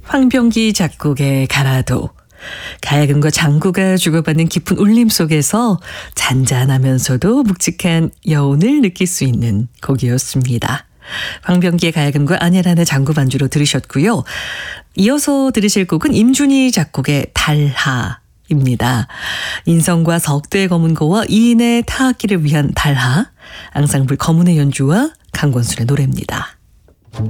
황병기 작곡의 가라도. 가야금과 장구가 주고받는 깊은 울림 속에서 잔잔하면서도 묵직한 여운을 느낄 수 있는 곡이었습니다. 황병기의 가야금과 안혜란의 장구 반주로 들으셨고요. 이어서 들으실 곡은 임준희 작곡의 달하입니다. 인성과 석대 검은고와 이인의 타악기를 위한 달하, 앙상블 검은의 연주와 강권순의 노래입니다.